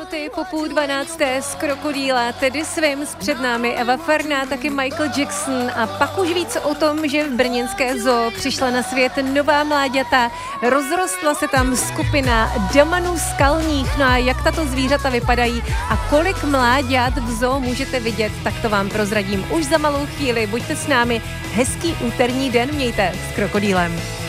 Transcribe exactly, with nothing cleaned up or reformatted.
minuty po půl dvanácté z Krokodýla, tedy Swims, před námi Eva Farná, taky Michael Jackson a pak už víc o tom, že v brněnské zoo přišla na svět nová mláďata, rozrostla se tam skupina damanů skalních, no a jak tato zvířata vypadají a kolik mláďat v zoo můžete vidět, tak to vám prozradím už za malou chvíli, buďte s námi, hezký úterní den mějte s Krokodýlem.